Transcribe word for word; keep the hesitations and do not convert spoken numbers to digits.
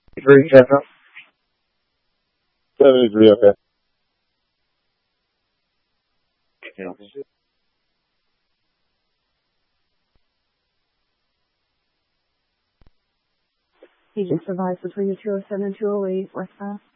Three, check up. Seventy-three, okay. Yeah. He just advised between the two oh seven and two oh eight, westbound.